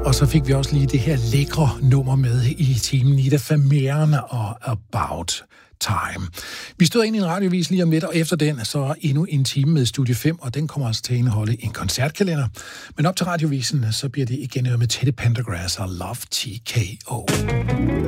Og så fik vi også lige det her lækre nummer med i timen, Ida Famerne og About Time. Vi stod ind i en radiovis lige om lidt, og efter den så endnu en time med Studie 5, og den kommer altså til at indeholde en koncertkalender. Men op til radiovisen, så bliver det igen med Teddy Pendergrass og Love TKO.